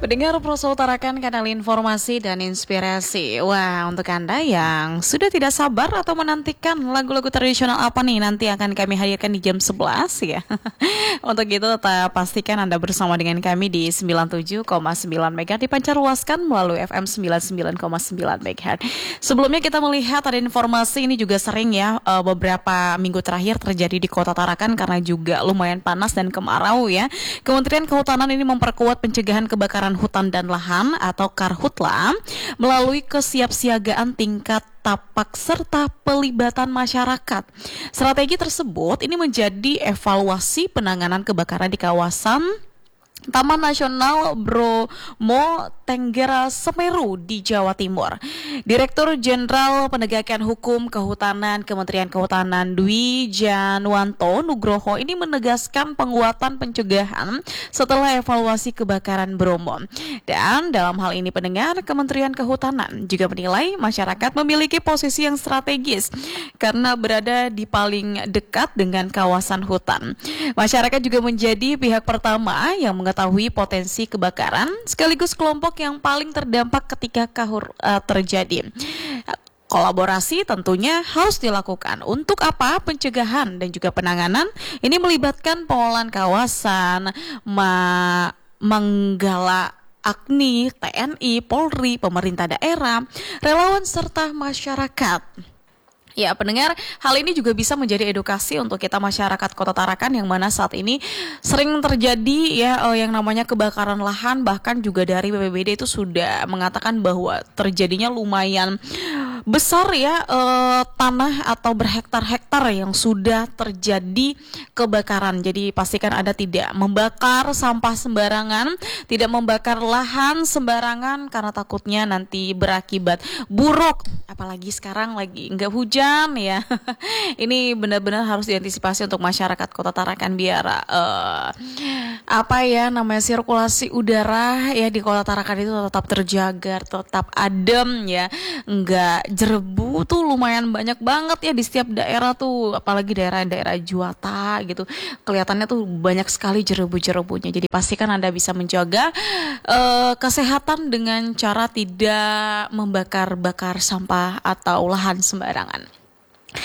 Pendengar Proso utarakan kanal informasi dan inspirasi. Wah, untuk Anda yang sudah tidak sabar atau menantikan lagu-lagu tradisional apa nih nanti akan kami hadirkan di jam 11 ya. Untuk itu tetap pastikan Anda bersama dengan kami di 97,9 MHz dipancarluaskan melalui FM 99,9 MHz. Sebelumnya kita melihat ada informasi ini juga sering ya beberapa minggu terakhir terjadi di Kota Tarakan karena juga lumayan panas dan kemarau ya. Kementerian Kehutanan ini memperkuat pencegahan kebakaran hutan dan lahan atau Karhutla melalui kesiapsiagaan tingkat tapak serta pelibatan masyarakat. Strategi tersebut ini menjadi evaluasi penanganan kebakaran di kawasan Taman Nasional Bromo Tengger Semeru di Jawa Timur. Direktur Jenderal Penegakan Hukum Kehutanan Kementerian Kehutanan Dwi Janwanto Nugroho ini menegaskan penguatan pencegahan setelah evaluasi kebakaran Bromo. Dan dalam hal ini pendengar, Kementerian Kehutanan juga menilai masyarakat memiliki posisi yang strategis karena berada di paling dekat dengan kawasan hutan. Masyarakat juga menjadi pihak pertama yang mengetahui potensi kebakaran sekaligus kelompok yang paling terdampak ketika terjadi. Kolaborasi tentunya harus dilakukan. Untuk apa? Pencegahan dan juga penanganan ini melibatkan pengelolaan kawasan, Manggala Agni, TNI, Polri, pemerintah daerah, relawan serta masyarakat. Ya, pendengar, hal ini juga bisa menjadi edukasi untuk kita masyarakat Kota Tarakan yang mana saat ini sering terjadi ya yang namanya kebakaran lahan, bahkan juga dari BPBD itu sudah mengatakan bahwa terjadinya lumayan besar ya tanah atau berhektar-hektar yang sudah terjadi kebakaran. Jadi pastikan Anda tidak membakar sampah sembarangan, tidak membakar lahan sembarangan karena takutnya nanti berakibat buruk. Apalagi sekarang lagi nggak hujan ya. Ini benar-benar harus diantisipasi untuk masyarakat Kota Tarakan biar sirkulasi udara ya di Kota Tarakan itu tetap terjaga, tetap adem ya, nggak jerebu tuh lumayan banyak banget ya di setiap daerah tuh, apalagi daerah-daerah Juwata gitu, kelihatannya tuh banyak sekali jerebu-jerebunya. Jadi pastikan Anda bisa menjaga kesehatan dengan cara tidak membakar-bakar sampah atau lahan sembarangan.